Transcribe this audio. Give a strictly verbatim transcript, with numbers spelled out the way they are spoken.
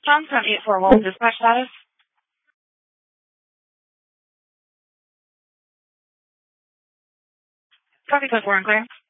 John seven eight four one, dispatch status. Copy code four and clear.